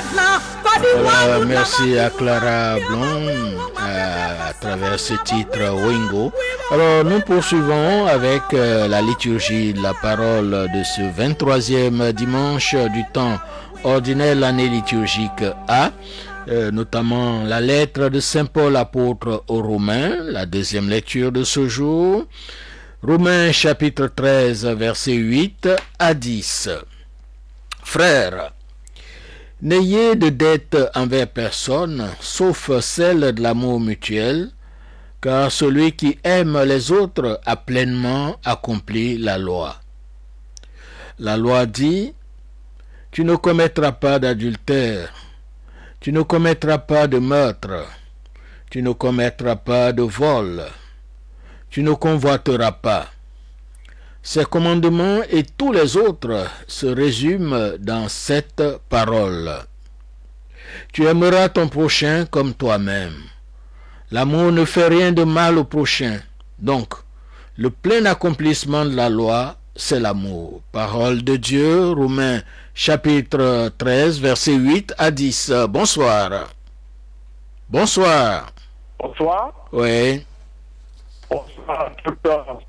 Merci à Clara Blond à travers ce titre Wingo. Alors nous poursuivons avec la liturgie de la parole de ce 23e dimanche du temps ordinaire, l'année liturgique A, notamment la lettre de Saint Paul apôtre aux Romains, la deuxième lecture de ce jour, Romains chapitre 13 versets 8 à 10. Frères, n'ayez de dette envers personne, sauf celle de l'amour mutuel, car celui qui aime les autres a pleinement accompli la loi. La loi dit, tu ne commettras pas d'adultère, tu ne commettras pas de meurtre, tu ne commettras pas de vol, tu ne convoiteras pas. Ces commandements et tous les autres se résument dans cette parole. Tu aimeras ton prochain comme toi-même. L'amour ne fait rien de mal au prochain. Donc, le plein accomplissement de la loi, c'est l'amour. Parole de Dieu, Romains chapitre 13, versets 8 à 10. Bonsoir. Bonsoir. Bonsoir. Oui. Bonsoir, docteur.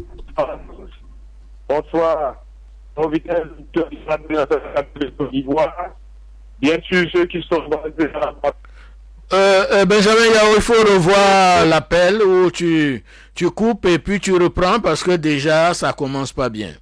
Bonsoir, professeur de Côte d'Ivoire. Bien sûr, ceux qui sont basés à la Benjamin Yao, il faut revoir l'appel où tu coupes et puis tu reprends parce que déjà ça commence pas bien.